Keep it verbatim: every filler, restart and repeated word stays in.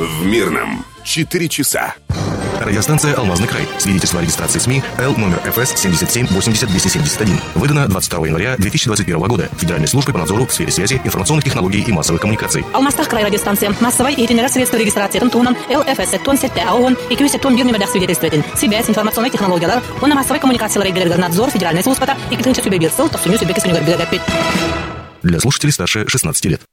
В Мирном четыре часа. Радиостанция «Алмазный край». Свидетельство о регистрации СМИ Л номер эф эс семьдесят семь восемьдесят двести семьдесят один. Выдано двадцать второго января две тысячи двадцать первого года Федеральной службой по надзору в сфере связи, информационных технологий и массовых коммуникаций. Алмастах край радиостанция. Массовой и тренера средства регистрации Тунтунан Л эф эс сеттон сетте АОН и кю сеттон бир нөмірдәк свидетельстветін. Связь, информационные технологиялар, оны массовой коммуникациялар игілерді надзор Федеральной службата и кітінші сөбе берсіл, тоқсыню сөбе кескінігер білер. Для слушателей старше шестнадцати лет.